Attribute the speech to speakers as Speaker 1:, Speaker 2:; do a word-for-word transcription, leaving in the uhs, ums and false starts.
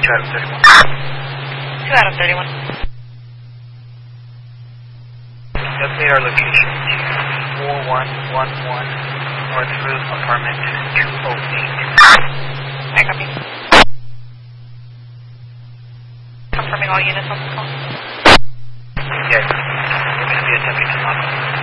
Speaker 1: two Adam thirty-one.
Speaker 2: two Adam thirty-one.
Speaker 1: Update our location to four one one one North Roof, apartment two oh eight.
Speaker 2: I copy. Confirming all units on the call.
Speaker 1: Yes, we're going to be attempting to log in.